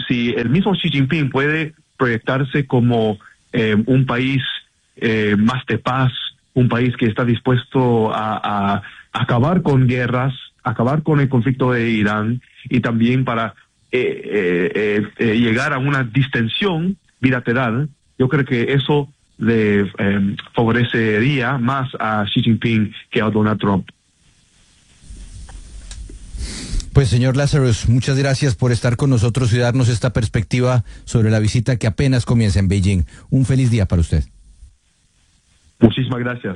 si el mismo Xi Jinping puede proyectarse como un país más de paz, un país que está dispuesto a acabar con guerras, acabar con el conflicto de Irán, y también para llegar a una distensión bilateral, yo creo que eso le favorecería más a Xi Jinping que a Donald Trump. Pues señor Lazarus, muchas gracias por estar con nosotros y darnos esta perspectiva sobre la visita que apenas comienza en Beijing. Un feliz día para usted. Muchísimas gracias.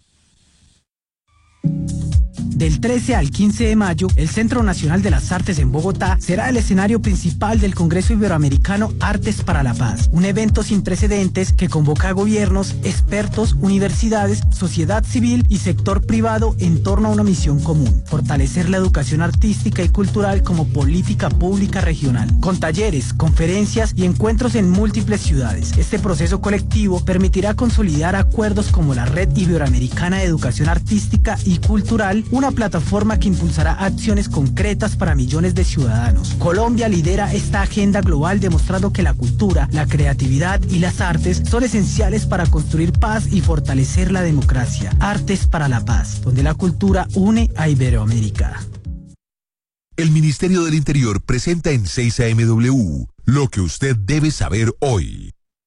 Del 13 al 15 de mayo, el Centro Nacional de las Artes en Bogotá será el escenario principal del Congreso Iberoamericano Artes para la Paz, un evento sin precedentes que convoca a gobiernos, expertos, universidades, sociedad civil y sector privado en torno a una misión común: fortalecer la educación artística y cultural como política pública regional, con talleres, conferencias y encuentros en múltiples ciudades. Este proceso colectivo permitirá consolidar acuerdos como la Red Iberoamericana de Educación Artística y Cultural, una plataforma que impulsará acciones concretas para millones de ciudadanos. Colombia lidera esta agenda global, demostrando que la cultura, la creatividad y las artes son esenciales para construir paz y fortalecer la democracia. Artes para la Paz, donde la cultura une a Iberoamérica. El Ministerio del Interior presenta en 6 AMW lo que usted debe saber hoy.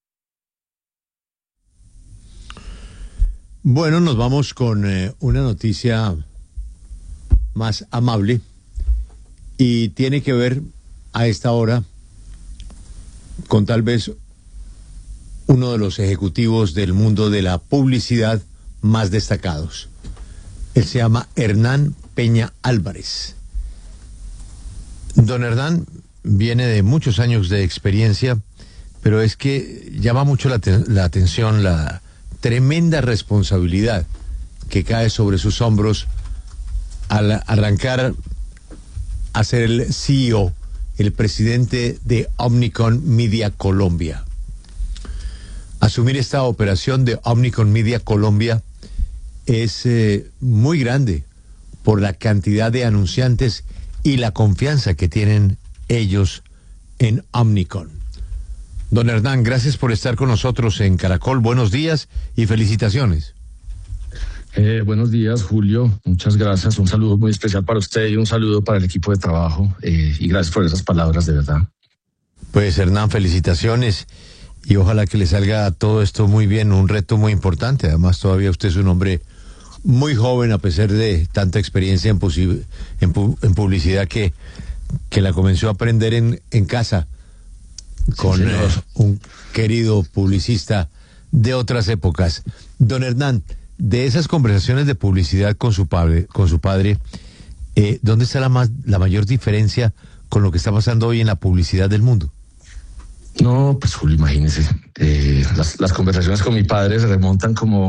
Bueno, nos vamos con una noticia más amable y tiene que ver a esta hora con tal vez uno de los ejecutivos del mundo de la publicidad más destacados. Él se llama Hernán Peña Álvarez. Don Hernán viene de muchos años de experiencia, pero es que llama mucho la atención la tremenda responsabilidad que cae sobre sus hombros al arrancar a ser el CEO, el presidente de Omnicom Media Colombia. Asumir esta operación de Omnicom Media Colombia es muy grande por la cantidad de anunciantes y la confianza que tienen ellos en Omnicom. Don Hernán, gracias por estar con nosotros en Caracol. Buenos días y felicitaciones. Buenos días, Julio. Muchas gracias. Un saludo muy especial para usted y un saludo para el equipo de trabajo. Y gracias por esas palabras, de verdad. Pues Hernán, felicitaciones y ojalá que le salga todo esto muy bien. Un reto muy importante. Además, todavía usted es un hombre muy joven a pesar de tanta experiencia en publicidad que la comenzó a aprender en casa con un querido publicista de otras épocas. Don Hernán, de esas conversaciones de publicidad con su padre, ¿dónde está la mayor diferencia con lo que está pasando hoy en la publicidad del mundo? No, pues Julio, imagínese, las conversaciones con mi padre se remontan como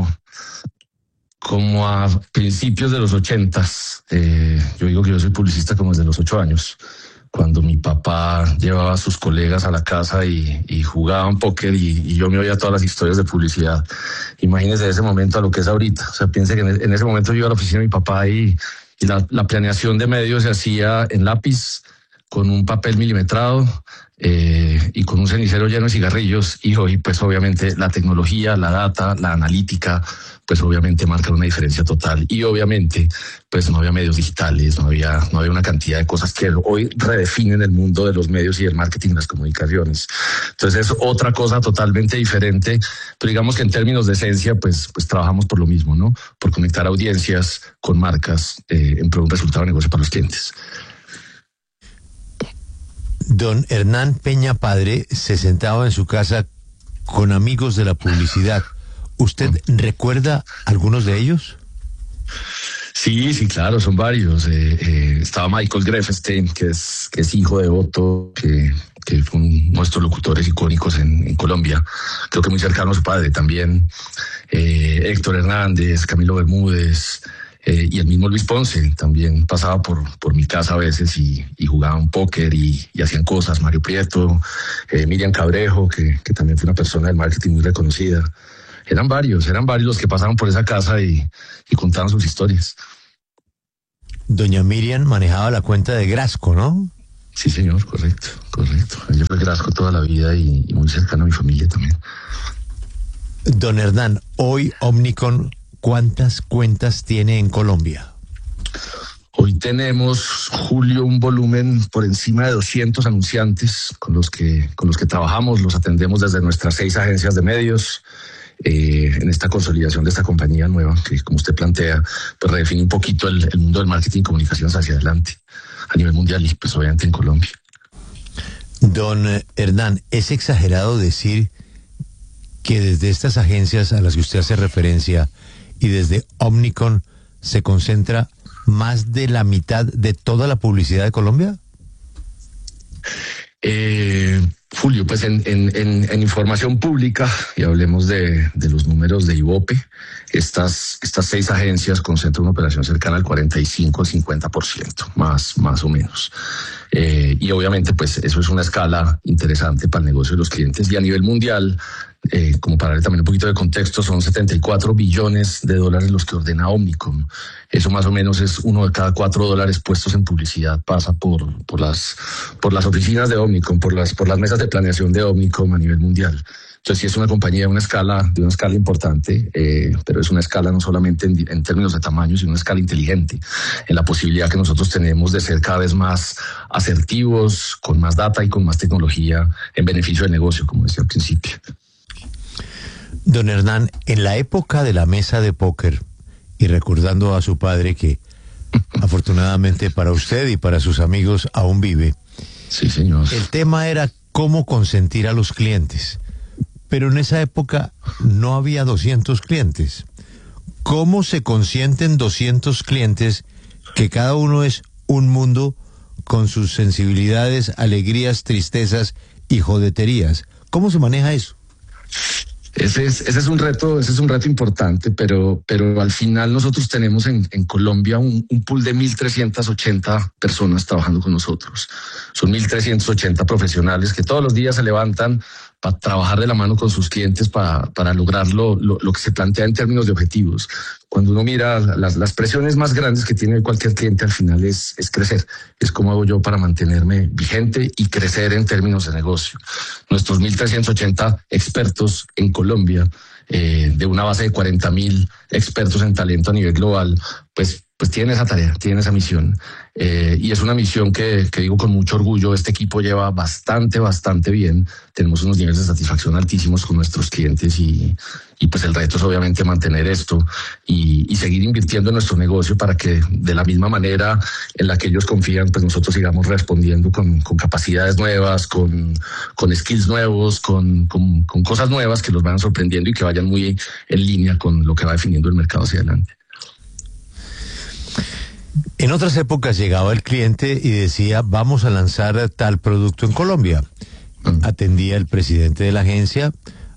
a principios de los 80s. Yo digo que yo soy publicista como desde los 8 años. Cuando mi papá llevaba a sus colegas a la casa y jugaban póker y yo me oía todas las historias de publicidad. Imagínese ese momento a lo que es ahorita. O sea, piense que en ese momento yo iba a la oficina de mi papá y la planeación de medios se hacía en lápiz, con un papel milimetrado y con un cenicero lleno de cigarrillos. Y hoy, pues obviamente, la tecnología, la data, la analítica, pues obviamente marcan una diferencia total. Y obviamente, pues no había medios digitales, no había una cantidad de cosas que hoy redefinen el mundo de los medios y el marketing y las comunicaciones. Entonces es otra cosa totalmente diferente, pero digamos que en términos de esencia, pues trabajamos por lo mismo, ¿no? Por conectar audiencias con marcas en pro de un resultado de negocio para los clientes. Don Hernán Peña padre se sentaba en su casa con amigos de la publicidad. ¿Usted recuerda algunos de ellos? Sí, claro, son varios. Estaba Michael Grefstein, que es hijo de Otto, que fue uno de nuestros locutores icónicos en Colombia. Creo que muy cercano a su padre también. Héctor Hernández, Camilo Bermúdez, y el mismo Luis Ponce también pasaba por mi casa a veces y jugaban póker y hacían cosas. Mario Prieto, Miriam Cabrejo, que también fue una persona del marketing muy reconocida. Eran varios los que pasaban por esa casa y contaban sus historias. Doña Miriam manejaba la cuenta de Grasco, ¿no? Sí, señor, correcto. Yo fui Grasco toda la vida y muy cercano a mi familia también. Don Hernán, hoy Omnicom, ¿cuántas cuentas tiene en Colombia? Hoy tenemos, Julio, un volumen por encima de 200 anunciantes con los que trabajamos, los atendemos desde nuestras 6 agencias de medios, en esta consolidación de esta compañía nueva que, como usted plantea, pues redefine un poquito el mundo del marketing y comunicaciones hacia adelante a nivel mundial y pues obviamente en Colombia. Don Hernán, ¿es exagerado decir que desde estas agencias a las que usted hace referencia y desde Omnicom se concentra más de la mitad de toda la publicidad de Colombia? Julio, pues en información pública, y hablemos de los números de Ibope, estas 6 agencias concentran una operación cercana al 45 al 50%, más o menos. Y obviamente, pues eso es una escala interesante para el negocio de los clientes. Y a nivel mundial, como para darle también un poquito de contexto, son 74 billones de dólares los que ordena Omnicom. Eso más o menos es 1 de cada 4 dólares puestos en publicidad pasa por las oficinas de Omnicom, por las mesas de planeación de Omnicom a nivel mundial. Entonces sí es una compañía de una escala importante, pero es una escala no solamente en términos de tamaño, sino una escala inteligente, en la posibilidad que nosotros tenemos de ser cada vez más asertivos, con más data y con más tecnología en beneficio del negocio, como decía al principio. Don Hernán, en la época de la mesa de póker, y recordando a su padre que afortunadamente para usted y para sus amigos aún vive, sí, señor, el tema era cómo consentir a los clientes. Pero en esa época no había 200 clientes. ¿Cómo se consienten 200 clientes que cada uno es un mundo con sus sensibilidades, alegrías, tristezas y jodeterías? ¿Cómo se maneja eso? Ese es un reto importante, pero al final nosotros tenemos en Colombia un pool de 1.380 personas trabajando con nosotros. Son 1.380 profesionales que todos los días se levantan para trabajar de la mano con sus clientes para lograr lo que se plantea en términos de objetivos. Cuando uno mira las presiones más grandes que tiene cualquier cliente al final es crecer. Es cómo hago yo para mantenerme vigente y crecer en términos de negocio. Nuestros 1.380 expertos en Colombia, de una base de 40.000 expertos en talento a nivel global, pues tienen esa tarea, tienen esa misión. Y es una misión que digo con mucho orgullo, este equipo lleva bastante bien. Tenemos unos niveles de satisfacción altísimos con nuestros clientes y pues el reto es obviamente mantener esto y seguir invirtiendo en nuestro negocio para que de la misma manera en la que ellos confían, pues nosotros sigamos respondiendo con capacidades nuevas, con skills nuevos, con cosas nuevas que los vayan sorprendiendo y que vayan muy en línea con lo que va definiendo el mercado hacia adelante. En otras épocas llegaba el cliente y decía, vamos a lanzar tal producto en Colombia. Atendía el presidente de la agencia,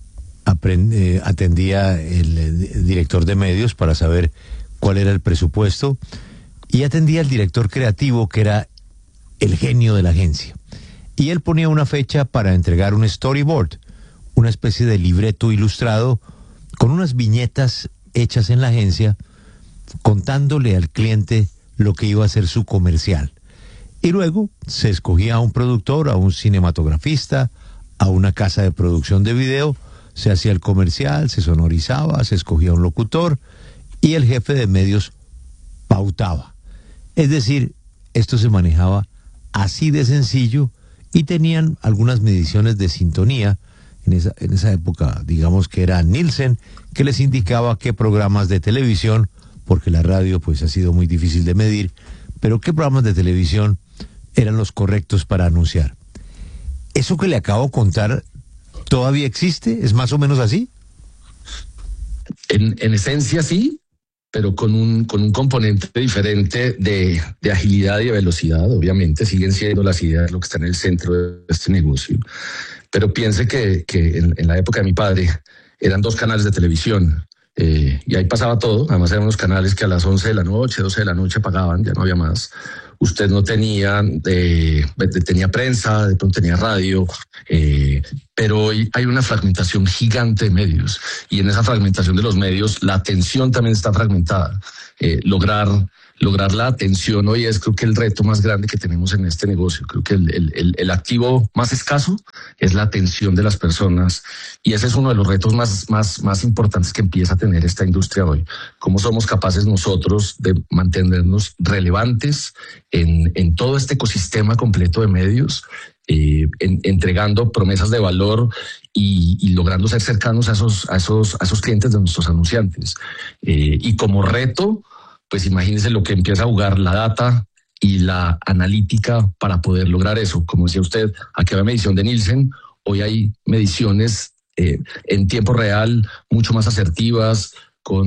atendía el director de medios para saber cuál era el presupuesto y atendía el director creativo, que era el genio de la agencia. Y él ponía una fecha para entregar un storyboard, una especie de libreto ilustrado con unas viñetas hechas en la agencia, contándole al cliente lo que iba a ser su comercial. Y luego se escogía a un productor, a un cinematografista, a una casa de producción de video, se hacía el comercial, se sonorizaba, se escogía un locutor y el jefe de medios pautaba. Es decir, esto se manejaba así de sencillo y tenían algunas mediciones de sintonía. En esa época, digamos que era Nielsen, que les indicaba qué programas de televisión, porque la radio pues ha sido muy difícil de medir, pero qué programas de televisión eran los correctos para anunciar. ¿Eso que le acabo de contar todavía existe? ¿Es más o menos así? En esencia sí, pero con un componente diferente de agilidad y de velocidad. Obviamente siguen siendo las ideas lo que está en el centro de este negocio. Pero piense que en la época de mi padre eran 2 canales de televisión. Y ahí pasaba todo. Además eran unos canales que a las 11 de la noche, 12 de la noche apagaban, ya no había más. Usted no tenía, tenía prensa, de pronto tenía radio, pero hoy hay una fragmentación gigante de medios y en esa fragmentación de los medios la atención también está fragmentada. lograr la atención hoy es, creo que, el reto más grande que tenemos en este negocio. Creo que el activo más escaso es la atención de las personas, y ese es uno de los retos más importantes que empieza a tener esta industria hoy. ¿Cómo somos capaces nosotros de mantenernos relevantes en todo este ecosistema completo de medios, entregando promesas de valor y logrando ser cercanos a esos clientes de nuestros anunciantes? Y como reto, pues imagínense lo que empieza a jugar la data y la analítica para poder lograr eso. Como decía usted, aquí había medición de Nielsen, hoy hay mediciones en tiempo real, mucho más asertivas, con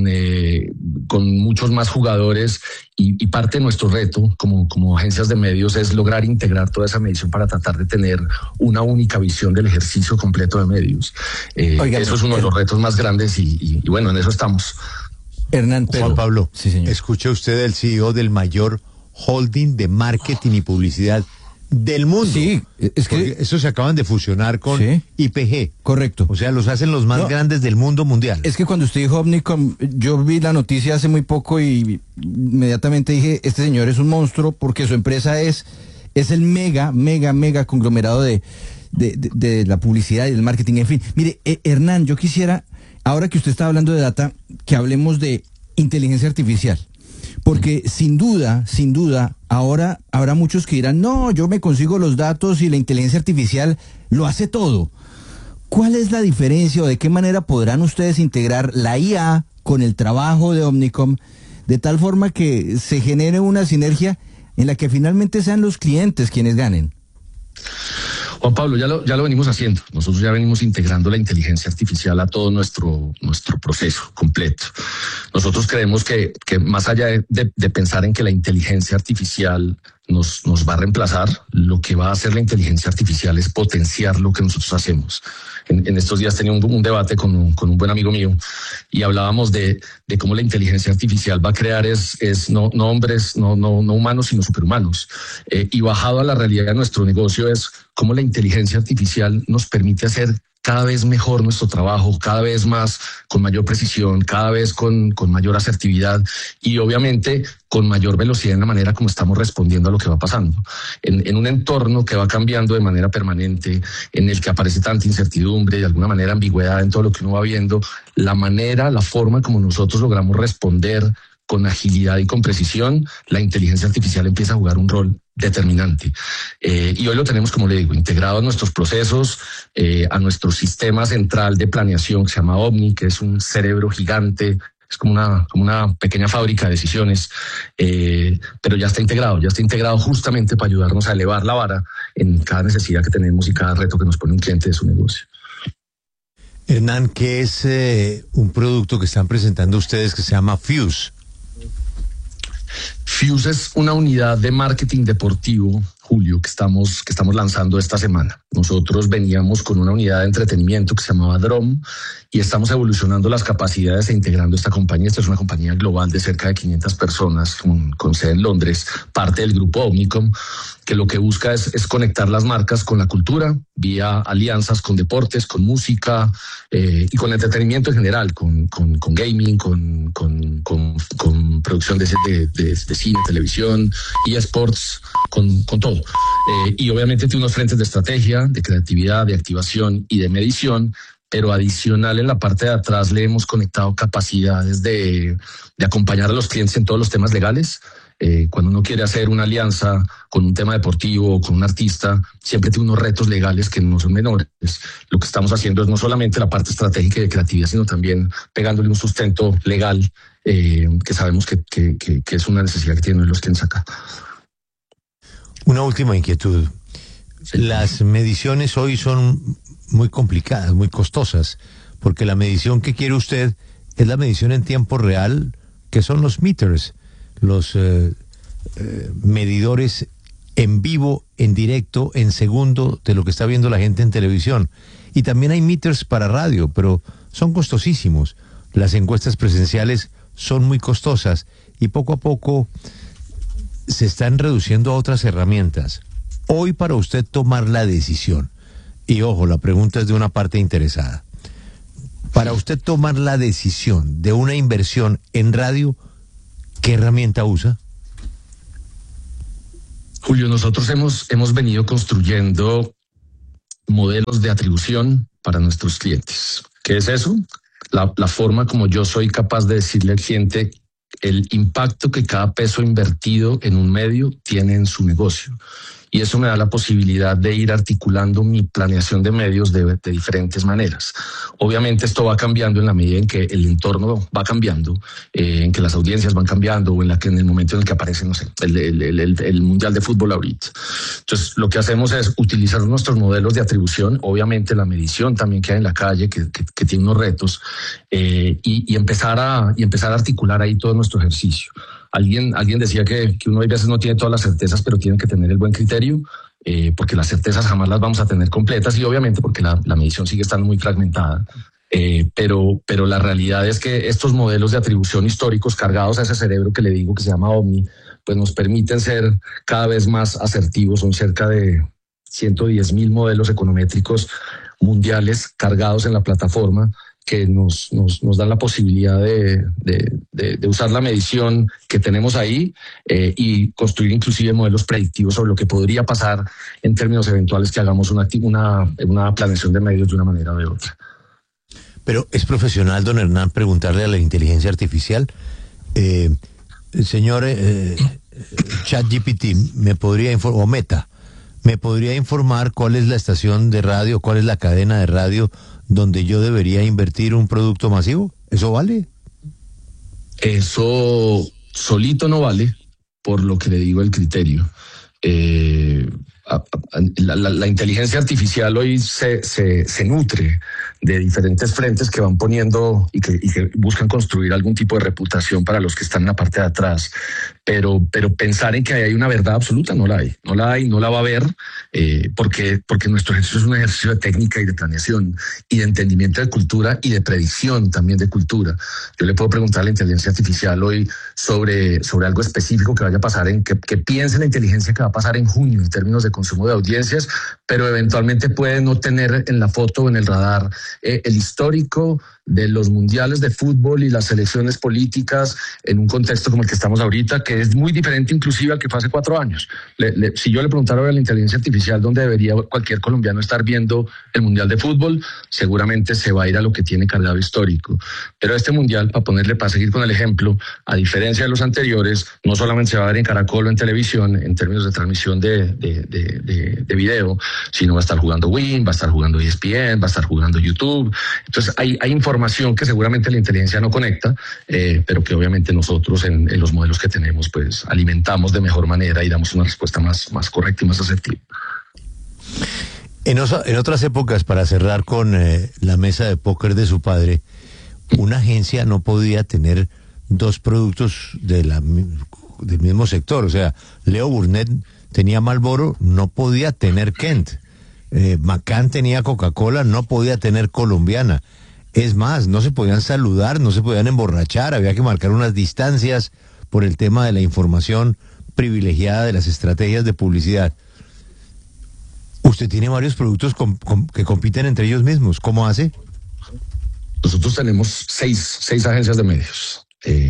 muchos más jugadores, y parte de nuestro reto como agencias de medios es lograr integrar toda esa medición para tratar de tener una única visión del ejercicio completo de medios. Eso es uno de los retos más grandes y bueno, en eso estamos. Hernán, Juan Pablo, sí, señor. Escucha usted el CEO del mayor holding de marketing y publicidad del mundo. Sí, es que porque eso se acaban de fusionar con IPG. Correcto. O sea, los hacen los más grandes del mundo mundial. Es que cuando usted dijo Omnicom, yo vi la noticia hace muy poco y inmediatamente dije, este señor es un monstruo, porque su empresa es el mega conglomerado de la publicidad y del marketing. En fin, mire, Hernán, yo quisiera, ahora que usted está hablando de data, que hablemos de inteligencia artificial. Porque sin duda, ahora habrá muchos que dirán, no, yo me consigo los datos y la inteligencia artificial lo hace todo. ¿Cuál es la diferencia o de qué manera podrán ustedes integrar la IA con el trabajo de Omnicom de tal forma que se genere una sinergia en la que finalmente sean los clientes quienes ganen? Juan Pablo, ya lo venimos haciendo. Nosotros ya venimos integrando la inteligencia artificial a todo nuestro proceso completo. Nosotros creemos que más allá de pensar en que la inteligencia artificial nos va a reemplazar, lo que va a hacer la inteligencia artificial es potenciar lo que nosotros hacemos. En estos días tenía un debate con un buen amigo mío y hablábamos de cómo la inteligencia artificial va a crear no hombres, no humanos, sino superhumanos. Y bajado a la realidad de nuestro negocio es cómo la inteligencia artificial nos permite hacer cada vez mejor nuestro trabajo, cada vez más, con mayor precisión, cada vez con mayor asertividad y obviamente con mayor velocidad en la manera como estamos respondiendo a lo que va pasando. En un entorno que va cambiando de manera permanente, en el que aparece tanta incertidumbre y de alguna manera ambigüedad en todo lo que uno va viendo, la forma como nosotros logramos responder con agilidad y con precisión, la inteligencia artificial empieza a jugar un rol determinante. Y hoy lo tenemos, como le digo, integrado a nuestros procesos, a nuestro sistema central de planeación que se llama Omni, que es un cerebro gigante, es como una pequeña fábrica de decisiones, pero ya está integrado justamente para ayudarnos a elevar la vara en cada necesidad que tenemos y cada reto que nos pone un cliente de su negocio. Hernán, ¿qué es un producto que están presentando ustedes que se llama Fuse? Fuse es una unidad de marketing deportivo, Julio, que estamos lanzando esta semana. Nosotros veníamos con una unidad de entretenimiento que se llamaba DROM y estamos evolucionando las capacidades e integrando esta compañía. Esta es una compañía global de cerca de 500 personas con sede en Londres, parte del grupo Omnicom, que lo que busca es conectar las marcas con la cultura vía alianzas con deportes, con música y con entretenimiento en general, con gaming, con producción de cine, televisión, eSports, con todo. Y obviamente tiene unos frentes de estrategia, de creatividad, de activación y de medición, pero adicional en la parte de atrás le hemos conectado capacidades de acompañar a los clientes en todos los temas legales. Cuando uno quiere hacer una alianza con un tema deportivo o con un artista, siempre tiene unos retos legales que no son menores. Lo que estamos haciendo es no solamente la parte estratégica y de creatividad, sino también pegándole un sustento legal que sabemos que es una necesidad que tienen los clientes acá. Una última inquietud. Las mediciones hoy son muy complicadas, muy costosas, porque la medición que quiere usted es la medición en tiempo real, que son los meters, los medidores en vivo, en directo, en segundo de lo que está viendo la gente en televisión. Y también hay meters para radio, pero son costosísimos. Las encuestas presenciales son muy costosas y poco a poco se están reduciendo a otras herramientas. Hoy, para usted tomar la decisión, y ojo, la pregunta es de una parte interesada, para usted tomar la decisión de una inversión en radio, ¿Qué herramienta usa? Julio, nosotros hemos venido construyendo modelos de atribución para nuestros clientes. ¿Qué es eso? La forma como yo soy capaz de decirle al cliente el impacto que cada peso invertido en un medio tiene en su negocio. Y eso me da la posibilidad de ir articulando mi planeación de medios de diferentes maneras. Obviamente esto va cambiando en la medida en que el entorno va cambiando, en que las audiencias van cambiando o en el momento en el que aparece, no sé, el Mundial de Fútbol ahorita. Entonces lo que hacemos es utilizar nuestros modelos de atribución, obviamente la medición también que hay en la calle, que tiene unos retos, y empezar a articular ahí todo nuestro ejercicio. Alguien decía que uno a veces no tiene todas las certezas, pero tiene que tener el buen criterio, porque las certezas jamás las vamos a tener completas y obviamente porque la medición sigue estando muy fragmentada. Pero la realidad es que estos modelos de atribución históricos cargados a ese cerebro que le digo que se llama Omni, pues nos permiten ser cada vez más asertivos. Son cerca de 110,000 modelos econométricos mundiales cargados en la plataforma, que nos dan la posibilidad de usar la medición que tenemos ahí y construir inclusive modelos predictivos sobre lo que podría pasar en términos eventuales que hagamos una planeación de medios de una manera o de otra. Pero es profesional, don Hernán, preguntarle a la inteligencia artificial, señor ChatGPT, ¿me podría informar, o Meta, me podría informar cuál es la estación de radio, cuál es la cadena de radio donde yo debería invertir un producto masivo? ¿Eso vale? Eso solito no vale, por lo que le digo el criterio. La inteligencia artificial hoy se nutre de diferentes frentes que van poniendo y que buscan construir algún tipo de reputación para los que están en la parte de atrás. Pero pensar en que hay una verdad absoluta no la hay, no la va a haber, porque nuestro ejercicio es un ejercicio de técnica y de planeación y de entendimiento de cultura y de predicción también de cultura. Yo le puedo preguntar a la inteligencia artificial hoy sobre algo específico que vaya a pasar, que piense la inteligencia que va a pasar en junio en términos de consumo de audiencias, pero eventualmente puede no tener en la foto o en el radar el histórico de los mundiales de fútbol y las elecciones políticas en un contexto como el que estamos ahorita, que es muy diferente inclusive al que fue hace 4 años. Si yo le preguntara a la inteligencia artificial dónde debería cualquier colombiano estar viendo el mundial de fútbol, seguramente se va a ir a lo que tiene cargado histórico. Pero este mundial, para seguir con el ejemplo, a diferencia de los anteriores, no solamente se va a ver en Caracol o en televisión en términos de transmisión de video, sino va a estar jugando Win, va a estar jugando ESPN, va a estar jugando YouTube. Entonces hay información que seguramente la inteligencia no conecta, pero que obviamente nosotros en los modelos que tenemos pues alimentamos de mejor manera y damos una respuesta más correcta y más asertiva. En otras épocas, para cerrar con la mesa de póker de su padre, una agencia no podía tener 2 productos del mismo sector. O sea, Leo Burnett tenía Marlboro, no podía tener Kent. McCann tenía Coca-Cola, no podía tener Colombiana. Es más, no se podían saludar, no se podían emborrachar, había que marcar unas distancias por el tema de la información privilegiada de las estrategias de publicidad. Usted tiene varios productos que compiten entre ellos mismos. ¿Cómo hace? Nosotros tenemos seis agencias de medios.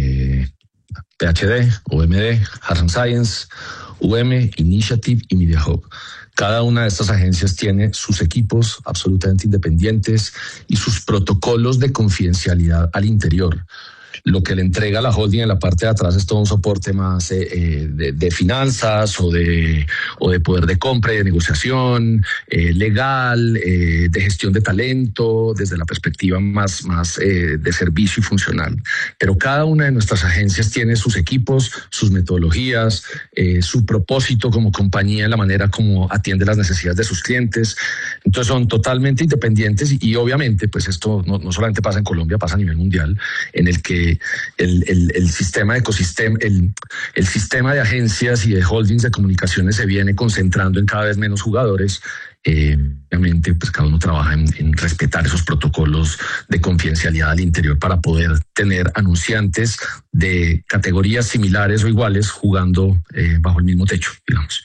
PhD, OMD, Harlem Science, UM, Initiative y Media Hub. Cada una de estas agencias tiene sus equipos absolutamente independientes y sus protocolos de confidencialidad al interior. Lo que le entrega la holding en la parte de atrás es todo un soporte más de finanzas o de poder de compra y de negociación, legal, de gestión de talento, desde la perspectiva más de servicio y funcional. Pero cada una de nuestras agencias tiene sus equipos, sus metodologías, su propósito como compañía, la manera como atiende las necesidades de sus clientes. Entonces son totalmente independientes y obviamente pues esto no solamente pasa en Colombia, pasa a nivel mundial, en el que el sistema de ecosistema, el sistema de agencias y de holdings de comunicaciones se viene concentrando en cada vez menos jugadores. Obviamente, pues cada uno trabaja en respetar esos protocolos de confidencialidad al interior para poder tener anunciantes de categorías similares o iguales jugando bajo el mismo techo, digamos.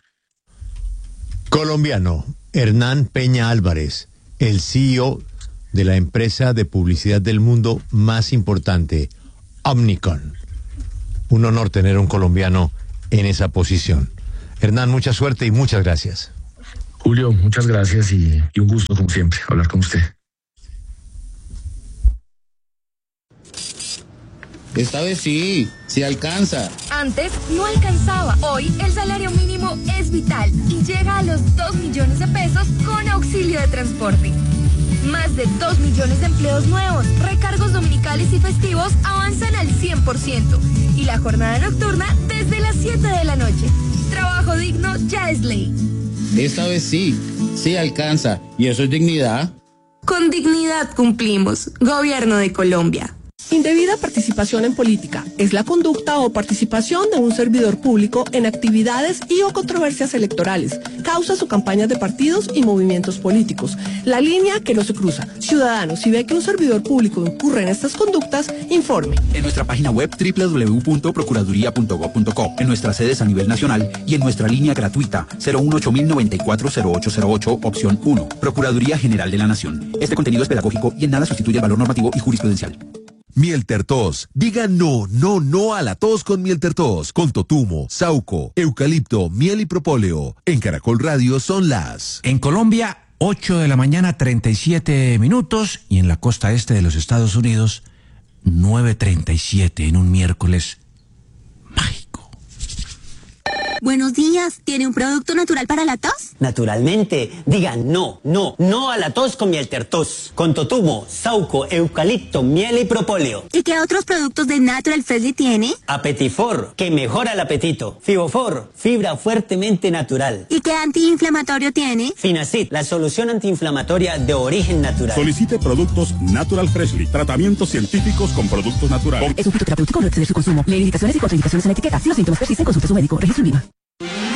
Colombiano, Hernán Peña Álvarez, el CEO de la empresa de publicidad del mundo más importante, Omnicom. un honor tener un colombiano en esa posición. Hernán, mucha suerte y muchas gracias. Julio, muchas gracias y un gusto, como siempre, hablar con usted. Esta vez sí alcanza. Antes no alcanzaba. Hoy el salario mínimo es vital y llega a los 2 millones de pesos con auxilio de transporte. Más de 2 millones de empleos nuevos, recargos dominicales y festivos avanzan al 100% y la jornada nocturna desde las 7 de la noche. Trabajo digno ya es ley. Esta vez sí alcanza. ¿Y eso es dignidad? Con dignidad cumplimos. Gobierno de Colombia. Indebida participación en política es la conducta o participación de un servidor público en actividades y o controversias electorales, causas o campañas de partidos y movimientos políticos. La línea que no se cruza. Ciudadano, si ve que un servidor público incurre en estas conductas, informe. En nuestra página web www.procuraduría.gov.co, en nuestras sedes a nivel nacional y en nuestra línea gratuita 018-094-0808, opción 1. Procuraduría General de la Nación. Este contenido es pedagógico y en nada sustituye el valor normativo y jurisprudencial. Miel Tertos. Diga no a la tos con Miel Tertos. Con totumo, sauco, eucalipto, miel y propóleo. En Caracol Radio son las... En Colombia, 8 de la mañana, 37 minutos. Y en la costa este de los Estados Unidos, 9:37 en un miércoles mágico. Buenos días, ¿tiene un producto natural para la tos? Naturalmente, diga no a la tos con Miel Tertos. Con totumo, sauco, eucalipto, miel y propóleo. ¿Y qué otros productos de Natural Freshly tiene? Apetifor, que mejora el apetito. Fibofor, fibra fuertemente natural. ¿Y qué antiinflamatorio tiene? Finacid, la solución antiinflamatoria de origen natural. Solicite productos Natural Freshly, tratamientos científicos con productos naturales. Es un fitoterapéutico, no exceder su consumo. Lee indicaciones y contraindicaciones en la etiqueta. Si los síntomas persisten, consulte a su médico. Registro INVIMA.